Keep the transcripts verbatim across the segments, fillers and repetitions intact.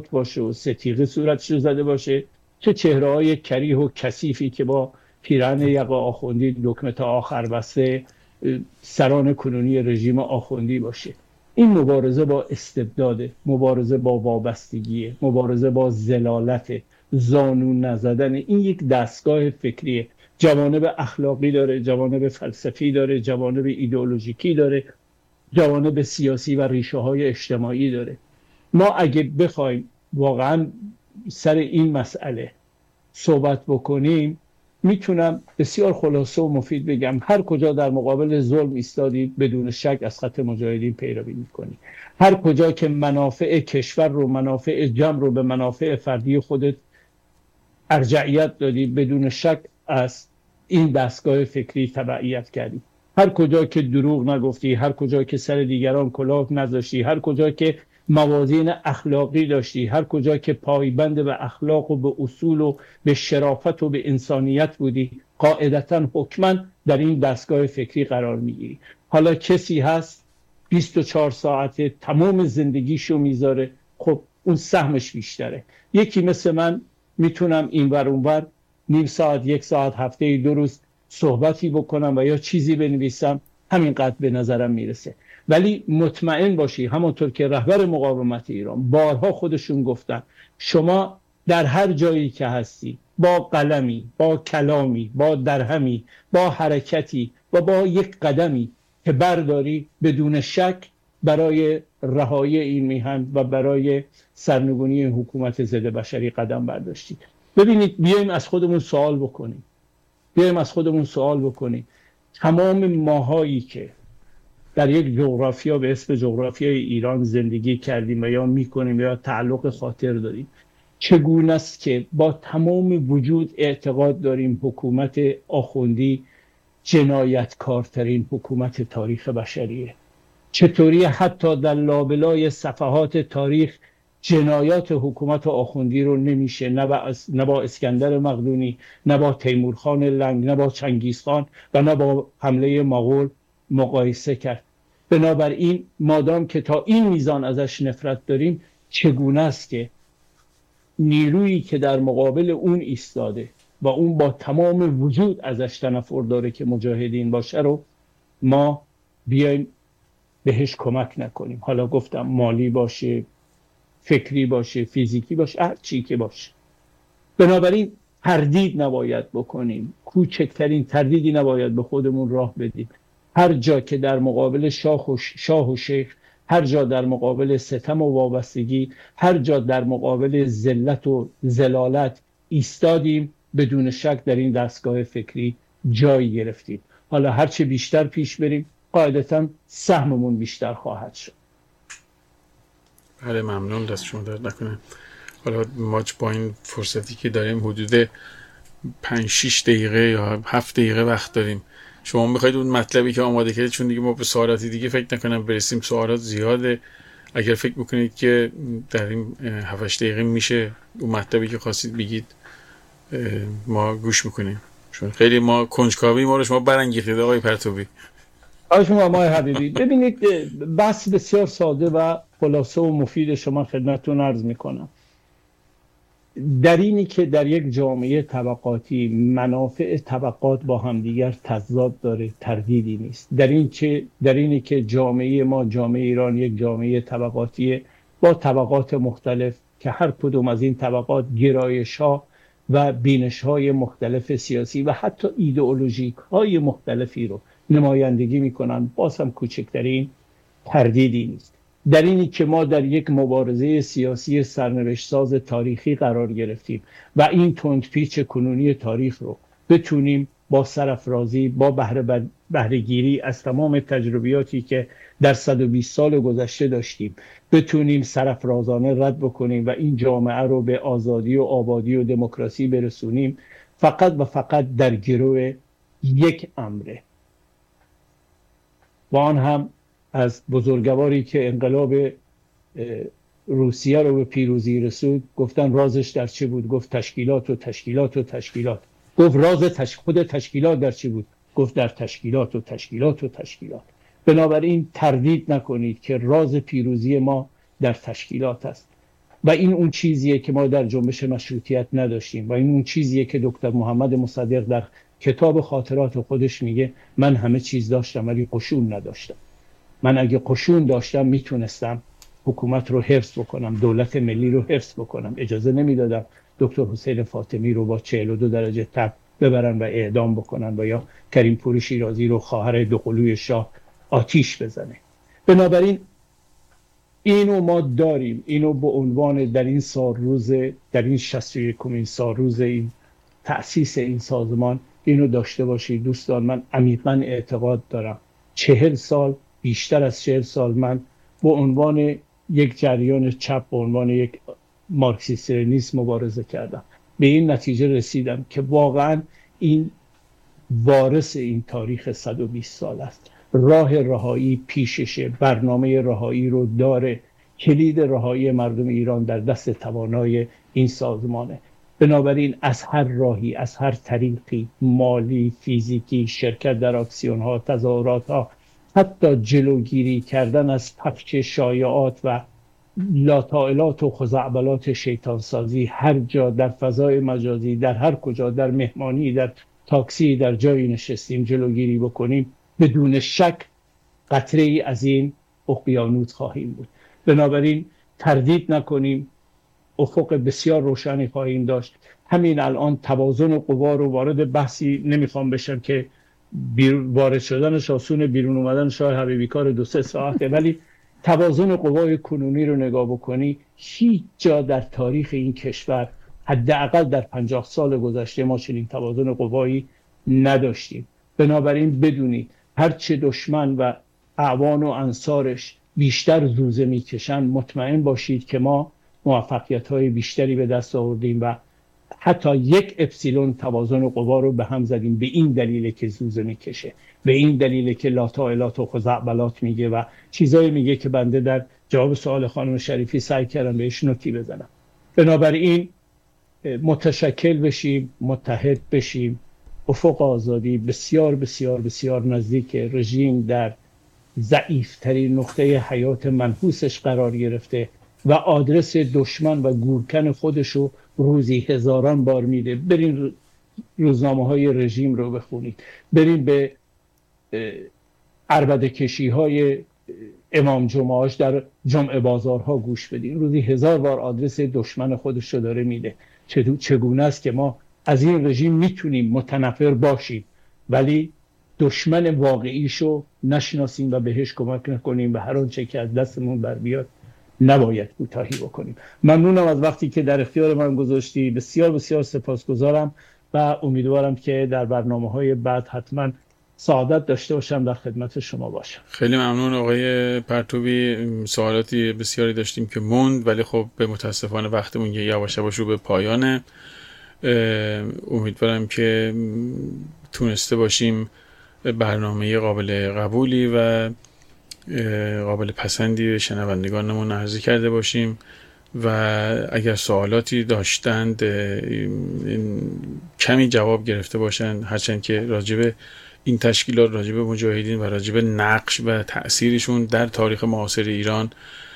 کت باشه و ستیغه صورتش رو زده باشه، چه چهره‌های کریه و کثیفی که با پیراهن یقه آخوندی دکمه تا آخر بسته سران کنونی رژیم آخوندی باشه. این مبارزه با استبداده، مبارزه با وابستگیه، مبارزه با ذلالت، زانو نزدن. این یک دستگاه فکریه، جوانب اخلاقی داره، جوانب فلسفی داره، جوانب ایدئولوژیکی داره، جوانب سیاسی و ریشه های اجتماعی داره. ما اگه بخوایم واقعا سر این مسئله صحبت بکنیم، میتونم بسیار خلاصه و مفید بگم هر کجا در مقابل ظلم ایستادید بدون شک از خط مجاهدین پیروی میکنید. هر کجا که منافع کشور رو، منافع جمع رو به منافع فردی خودت ارجعیت دادی، بدون شک از این دستگاه فکری تبعیت کردی. هر کجا که دروغ نگفتی، هر کجا که سر دیگران کلاه نذاشتی، هر کجا که موازین اخلاقی داشتی، هر کجا که پایبند به اخلاق و به اصول و به شرافت و به انسانیت بودی، قاعدتاً حکماً در این دستگاه فکری قرار میگیری. حالا کسی هست بیست و چهار ساعته تمام زندگیشو میذاره، خب اون سهمش بیشتره. یکی مثل من میتونم این ور اون ور نیم ساعت، یک ساعت، هفته دو روز صحبتی بکنم و یا چیزی بنویسم، همینقدر به نظرم میرسه. ولی مطمئن باشی همونطور که رهبر مقاومت ایران بارها خودشون گفتن، شما در هر جایی که هستی با قلمی، با کلامی، با درهمی، با حرکتی و با یک قدمی که برداری، بدون شک برای رهایی این میهن و برای سرنگونی حکومت ضد بشری قدم برداشتید. ببینید، بیایم از خودمون سوال بکنیم. بیایم از خودمون سوال بکنیم. تمام ماهایی که در یک جغرافیا به اسم جغرافیای ایران زندگی کردیم و یا میکنیم یا تعلق خاطر داریم، چگونه است که با تمام وجود اعتقاد داریم حکومت آخوندی جنایتکارترین حکومت تاریخ بشریه؟ چطوری حتی در لابلای صفحات تاریخ جنایات حکومت آخوندی رو نمیشه نه با, نه با اسکندر مقدونی، نه با تیمورخان لنگ، نه با چنگیزخان و نه با حمله مغول مقایسه کرد؟ بنابراین مادام که تا این میزان ازش نفرت داریم، چگونه است که نیرویی که در مقابل اون ایستاده و اون با تمام وجود ازش تنفر داره که مجاهدین باشه رو ما بیایم بهش کمک نکنیم؟ حالا گفتم مالی باشه، فکری باشه، فیزیکی باشه، هر چی که باشه. بنابراین تردید نباید بکنیم، کوچکترین تردیدی نباید به خودمون راه بدیم. هر جا که در مقابل شاه و, شاه و شیخ، هر جا در مقابل ستم و وابستگی، هر جا در مقابل ذلت و ذلالت ایستادیم، بدون شک در این دستگاه فکری جایی گرفتیم. حالا هرچه بیشتر پیش بریم، قاعدتاً سهممون بیشتر خواهد شد. بله، ممنون، دست شما درد نکنه. حالا ما با این فرصتی که داریم حدود پنج شش دقیقه یا هفت دقیقه وقت داریم. شما میخواید اون مطلبی که آماده کردید، چون دیگه ما به سوالاتی دیگه فکر نکنم برسیم، سوالات زیاده. اگر فکر میکنید که در این هفت هشت دقیقه میشه اون مطلبی که خواستید بگید، ما گوش میکنیم. چون خیلی ما کنجکاوی ما رو شما برانگیختید آقای پرتوی. آقای شما آقای حبیبی، ببینید بحث بسیار ساده و خلاصه و مفید شما خدمتتون عرض میکنم. در اینی که در یک جامعه طبقاتی منافع طبقات با همدیگر تضاد داره، تردیدی نیست. در این چه در اینی که جامعه ما، جامعه ایران، یک جامعه طبقاتیه با طبقات مختلف که هر کدوم از این طبقات گرایش‌ها و بینش‌های مختلف سیاسی و حتی ایدئولوژیک‌های مختلفی رو نمایندگی میکنن، باز هم کوچکترین تردیدی نیست. در اینی که ما در یک مبارزه سیاسی سرنوشت ساز تاریخی قرار گرفتیم و این تندپیچ کنونی تاریخ رو بتونیم با سرافرازی، با بهره بهره‌گیری از تمام تجربیاتی که در صد و بیست سال گذشته داشتیم بتونیم سرافرازانه رد بکنیم و این جامعه رو به آزادی و آبادی و دموکراسی برسونیم، فقط و فقط در گروه یک امره، و آن هم از بزرگواری که انقلاب روسیه رو به پیروزی رسوند گفتن رازش در چه بود؟ گفت تشکیلات و تشکیلات و تشکیلات. گفت راز تش... خود تشکیلات در چه بود؟ گفت در تشکیلات و تشکیلات و تشکیلات. بنابراین تردید نکنید که راز پیروزی ما در تشکیلات است. و این اون چیزیه که ما در جنبش مشروطیت نداشتیم و این اون چیزیه که دکتر محمد مصدق در کتاب خاطرات خودش میگه من همه چیز داشتم ولی قشون نداشتم. من اگه قشون داشتم میتونستم حکومت رو حفظ بکنم، دولت ملی رو حفظ بکنم. اجازه نمیدادم دکتر حسین فاطمی رو با چهل و دو درجه تب ببرن و اعدام بکنن و یا کریم پور شیرازی رو خواهر دوقلوی شاه آتیش بزنه. بنابراین اینو ما داریم، اینو به عنوان در این سال روز در این شصت و یکمین سال روز این تأسیس این سازمان اینو داشته باشید. دوستان من عمیقاً اعتقاد دارم چهل سال، بیشتر از چهل سال من به عنوان یک جریان چپ، به عنوان یک مارکسیست لنینیست مبارزه کردم. به این نتیجه رسیدم که واقعاً این وارث این تاریخ صد و بیست سال است. راه رهایی پیششه، برنامه رهایی رو داره. کلید رهایی مردم ایران در دست توانای این سازمانه. بنابراین از هر راهی، از هر طریقی، مالی، فیزیکی، شرکت در اکسیون ها، تظاهرات ها، حتی جلوگیری کردن از پخش شایعات و لاطائلات و خزعبلات شیطان سازی هر جا در فضای مجازی، در هر کجا، در مهمانی، در تاکسی، در جایی نشستیم جلوگیری بکنیم، بدون شک قطره ای از این اقیانوس خواهیم بود. بنابراین تردید نکنیم، افق بسیار روشنی خواهیم داشت. همین الان توازن قوا رو وارد بحثی نمیخوام بشم که وارد شدنش آسون، بیرون اومدن شاه حبیبی کار دو سه ساعته، ولی توازن قوای کنونی رو نگاه بکنی هیچ جا در تاریخ این کشور حداقل در پنجاه سال گذشته ما چنین توازن قوایی نداشتیم. بنابراین بدونید هرچه دشمن و اعوان و انصارش بیشتر زوزه میکشن، مطمئن باشید که ما موفقیت‌های بیشتری به دست آوردیم و حتی یک اپسیلون توازن قوا رو به هم زدیم. به این دلیله که زوزه میکشه، به این دلیله که لاطائلات و خزعبلات میگه و چیزایی میگه که بنده در جواب سوال خانم شریفی سعی کردم بهش نوتی بزنم. بنابراین متشکل بشیم، متحد بشیم. افق آزادی بسیار بسیار بسیار نزدیک. رژیم در ضعیفترین نقطه حیات منحوسش قرار گرفته و آدرس دشمن و گورکن خودشو روزی هزاران بار میده. برین روزنامه های رژیم رو بخونید، برین به عربده کشی های امام جمعهاش در جمعه بازارها گوش بدین. روزی هزار بار آدرس دشمن خودش رو داره میده. چگونه است که ما از این رژیم میتونیم متنفر باشیم ولی دشمن واقعیشو نشناسیم و بهش کمک نکنیم و هر آنچه که از دستمون بر بیاد نباید کوتاهی بکنیم. ممنونم از وقتی که در اختیار من گذاشتی. بسیار بسیار سپاسگزارم و امیدوارم که در برنامه‌های بعد حتما سعادت داشته باشم در خدمت شما باشم. خیلی ممنون آقای پرتوی. سوالاتی بسیاری داشتیم که موند ولی خب به متاسفانه وقتمون یواش یواش رو به پایانه. امیدوارم که تونسته باشیم برنامه قابل قبولی و قابل پسندی به شنوندگانمون عرضه کرده باشیم و اگر سوالاتی داشتند کمی جواب گرفته باشند، هرچند که راجب این تشکیلات، راجب مجاهدین و راجب نقش و تأثیرشون در تاریخ معاصر ایران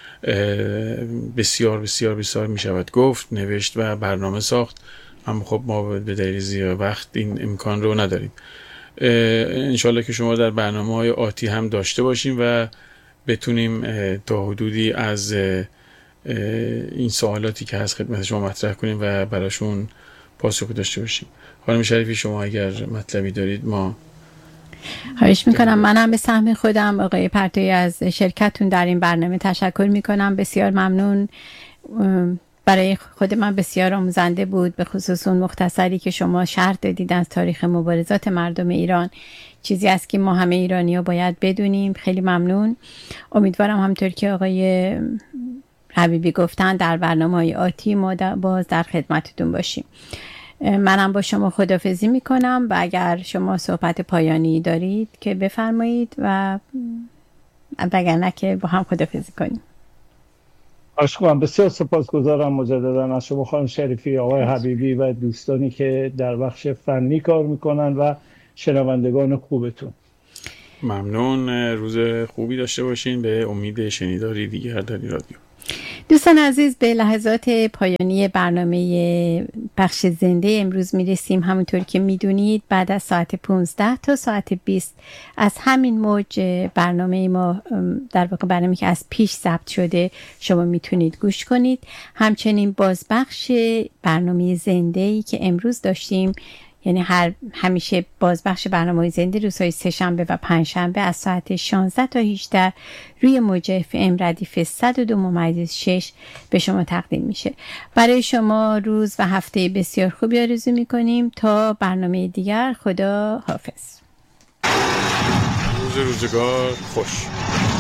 بسیار بسیار بسیار می شود گفت، نوشت و برنامه ساخت، اما خب ما به دلیل زیاد وقت این امکان رو نداریم. انشالله که شما در برنامه‌های آتی هم داشته باشیم و بتونیم تا حدودی از این سوالاتی که هست خدمت شما مطرح کنیم و براشون پاسخ داشته باشیم. خانم شریفی شما اگر مطلبی دارید ما خواهش میکنم. منم به سهم خودم آقای پرتویی از شرکتتون در این برنامه تشکر میکنم. بسیار ممنون. برای خود من بسیار آموزنده بود، به خصوص اون مختصری که شما شرح دادید از تاریخ مبارزات مردم ایران. چیزی است که ما همه ایرانی‌ها باید بدونیم. خیلی ممنون. امیدوارم همطور که آقای حبیبی گفتن در برنامه‌های آتی ما باز در خدمتتون باشیم. منم با شما خداحافظی میکنم و اگر شما صحبت پایانی دارید که بفرمایید و وگرنه که با هم خداحافظی کنیم. اشکرم. بسیار سپاسگزارم مجددا از شما خانم شریفی، آقای حبیبی و دوستانی که در بخش فنی کار میکنن و شنوندگان خوبتون. ممنون. روز خوبی داشته باشین. به امید شنیداری دیگر در رادیو. دوستان عزیز، به لحظات پایانی برنامه بخش زنده امروز میرسیم. همونطور که میدونید بعد از ساعت پانزده تا ساعت بیست از همین موج برنامه ما، در واقع برنامه که از پیش ضبط شده، شما میتونید گوش کنید. همچنین بازبخش برنامه زنده‌ای که امروز داشتیم، یعنی هر همیشه بازبخش برنامه زنده روزهای سه‌شنبه و پنجشنبه از ساعت شانزده تا هجده روی موج اف ام ردیف صد و دو ممیز شش به شما تقدیم میشه. برای شما روز و هفته بسیار خوبی آرزو میکنیم. تا برنامه دیگر، خدا حافظ. روز روزگار خوش.